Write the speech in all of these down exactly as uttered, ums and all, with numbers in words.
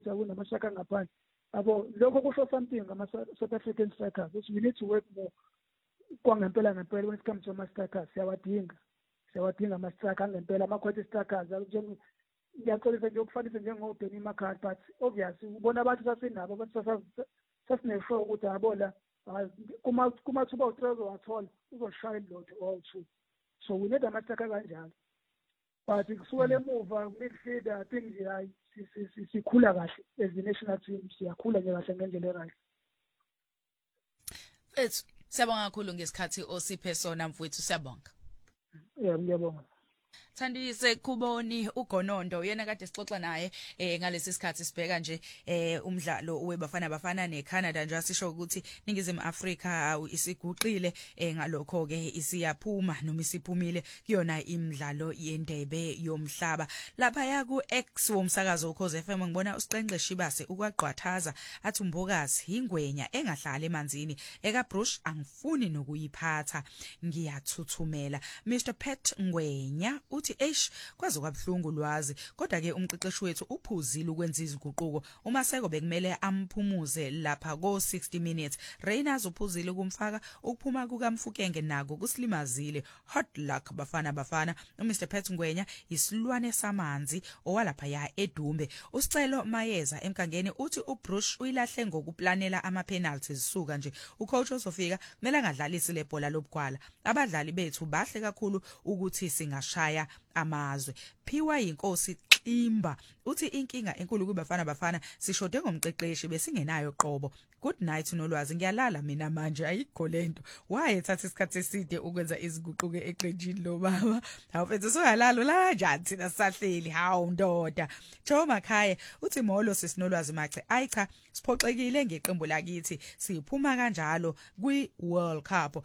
ukuthi akunamasaka ngaphandle abo lokho kusho something ngama South African strikers which we need to work more kwangempela ngempela when it comes to ama strikers siyawadinga siyawadinga ama strikers ngempela ama quality strikers njenge ngiyaxolisa nje ukufanisa njengoBenny McCarthy but obviously ubona abantu sasinabo abantu sasineshow ukuthi abola kuma kuma thuba uTrezo wathola uzoshaya ilotho all two so we need ama strikers kanjalo but kusukela emuva midfielder I think nje hayi sikhula kahle as the national team siyakhula nje kahle ngendlela erayo. It's siyabonga kakhulu ngesikhathi osiphe sona mfowethu siyabonga. Yeah ngiyabonga. Thandise Khuboni uGonondo yena kade sixoxa naye eh ngalesi sikhathi sibheka nje eh umdlalo webafana bafana neCanada nje asisho ukuthi ningizimu Afrika isiguqile eh ngalokho ke isiyaphuma noma isiphumile kuyona imidlalo yendebe yomhlaba lapha yaku X womsakazo ukhoze F M ngibona usiqenqeshi base ukwaqhwathaza athi umbokazi ingwenya engahlala emanzini eka Brush angifuni nokuyiphatha ngiyathuthumela Mister Pet Ngwenya uthi eish kwazi kwabhlungu lwazi kodwa ke umqeqeshi wethu uphuzile ukwenza iziguquko uma seko bekumele amphumuze lapha go sixty minutes Reyners uphuzile kumfaka ukuphuma kukaMfukenge nako kusilimazile hot luck bafana bafana uMr Pet Ngwenya isilwane samanzi owalapha ya eDumbe usicelo mayeza emkangeni uthi uBrush uyilahle ngokuplanela ama penalties suka nje ucoach uzofika kumele angadlalisi lebhola lobugwala abadlali bethu bahle kakhulu ukuthi singashaya amazwe phiwa inkosi Ximba uthi inkinga enkulu kubafana bafana sishode ngomqeqeshi besingenayo qobo good night nolwazi ngiyalala mina manje ayikho lento wayethatha isikhathi eside ukwenza iziguquko eqenjini lo baba awufethu soyalalo la njani thina sahleli hawu ndoda Joma Khaya uthi molo sisinolwazi mache ayicha siphoxekile ngeqembu lakithi siphuma kanjalo kwi World Cup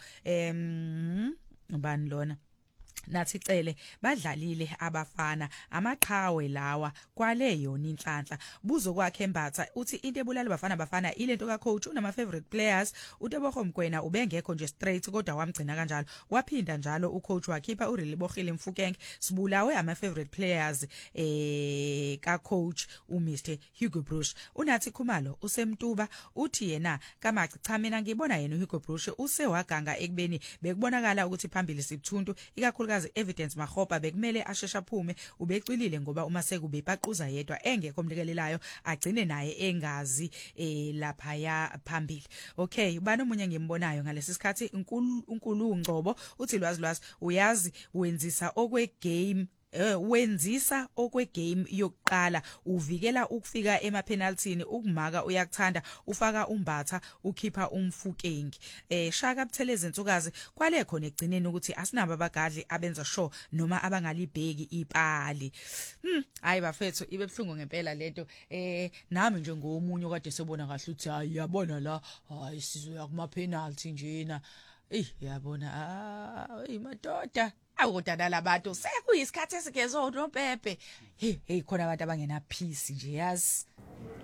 em ubani lona nathi cele badlalile abafana amaqhawe lawa kwale yona inhlanhla buzo kwakhe Mbatha uthi into ebulala bafana bafana ilento ka coach unama favorite players uTebogo Mgwena ubengekho nje straight kodwa wamgcina kanjalo waphinda njalo ucoach wakhipha uRelibohile Mfukenge sibulawe ama favorite players eh ka coach uMr Hugo Bruce unathi Khumalo usemtuba uthi yena kamaci cha mina ngibona yena uHugo Bruce usewaganga ekubeni bekubonakala ukuthi phambili sibuthuntu ikakhulu evidence mahopa bekumele ashesha phume ubecilile ngoba uma sekube baquza yedwa engekho mlekelelayo agcine naye engazi eh lapha ya phambili okay ubani omunye ngimbonayo ngalesi sikhathi unkulu unkulu ungcobo uthi lwazi lwazi uyazi wenzisa okwe game Uh, wenzisa okwe game yokuqala uvikela ukufika ema penaltini ukumaka uyakuthanda ufaka umbatha ukhipha umfukengi eh Shaka Buthelezi Nsukazi kwale khona egcineni ukuthi asinabo abagadli abenza show noma abangalibheki ipali hm hayi bafethu ibe bhlungu ngempela lento eh nami nje ngomunye kade sebona kahle uthi hayi yabona la hayi sizoya kuma penalty njena eh yabona ah imadoda awudada labantu sekuyisikhathi esigezwe uNopepe hey hey khona abantu abangena peace nje yazi